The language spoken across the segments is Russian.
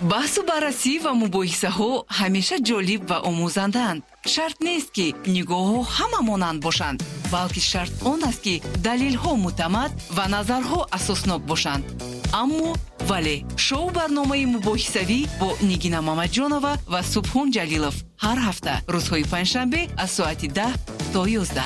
баҳсу баррасӣ ва мубоҳисаҳо ҳамеша ҷолиб ва омӯзандаанд. шарт нест ки нигоҳҳо ҳама монанд бошанд, балки шарт он аст ки далелҳо муътамад ва назарҳо асоснок бошанд. аммо вале шоу барномаи мубоҳисавӣ бо Нигина Мамаҷонова ва Субҳон Ҷалилов ҳар ҳафта рӯзҳои панҷшанбе аз соати 10 то 11.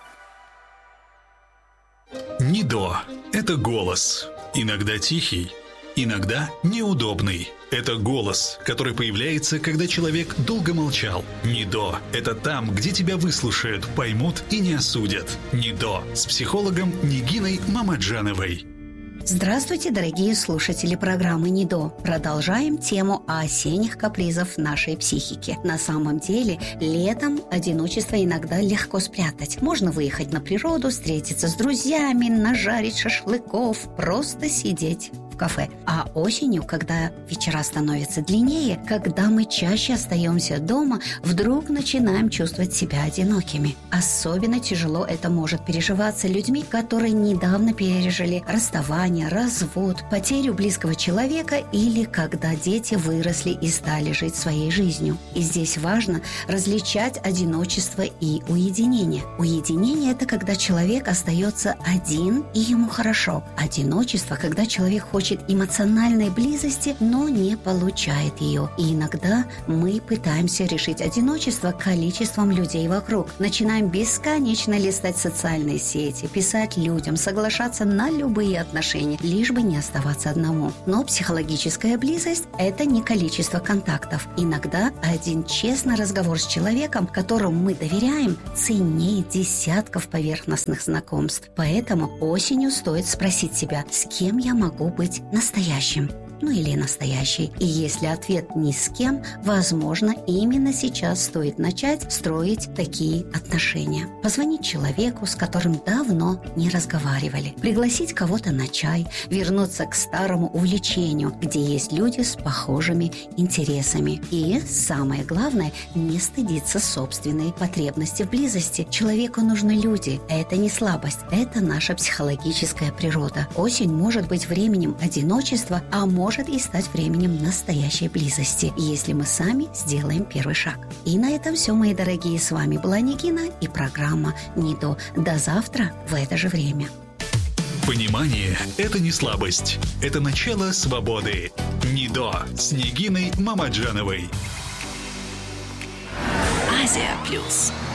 НИДО – это голос. Иногда тихий, иногда неудобный. Это голос, который появляется, когда человек долго молчал. НИДО – это там, где тебя выслушают, поймут и не осудят. НИДО с психологом Нигиной Мамаджановой. Здравствуйте, дорогие слушатели программы НИДО. Продолжаем тему о осенних капризах нашей психики. На самом деле, летом одиночество иногда легко спрятать. Можно выехать на природу, встретиться с друзьями, нажарить шашлыков, просто сидеть в кафе. А осенью, когда вечера становятся длиннее, когда мы чаще остаемся дома, вдруг начинаем чувствовать себя одинокими. Особенно тяжело это может переживаться людьми, которые недавно пережили расставание, развод, потерю близкого человека или когда дети выросли и стали жить своей жизнью. И здесь важно различать одиночество и уединение. Уединение – это когда человек остается один и ему хорошо. Одиночество – когда человек хочет эмоциональной близости, но не получает ее. И иногда мы пытаемся решить одиночество количеством людей вокруг. Начинаем бесконечно листать социальные сети, писать людям, соглашаться на любые отношения, лишь бы не оставаться одному. Но психологическая близость – это не количество контактов. Иногда один честный разговор с человеком, которому мы доверяем, ценнее десятков поверхностных знакомств. Поэтому осенью стоит спросить себя, с кем я могу быть настоящим. Или настоящий. И если ответ ни с кем, возможно, именно сейчас стоит начать строить такие отношения. Позвонить человеку, с которым давно не разговаривали. Пригласить кого-то на чай. Вернуться к старому увлечению, где есть люди с похожими интересами. И самое главное, не стыдиться собственной потребности в близости. Человеку нужны люди. Это не слабость. Это наша психологическая природа. Осень может быть временем одиночества, а может и стать временем настоящей близости, если мы сами сделаем первый шаг. И на этом все, мои дорогие. С вами была Нигина и программа НИДО. До завтра в это же время. Понимание – это не слабость. Это начало свободы. НИДО с Нигиной Мамаджановой. Азия Плюс.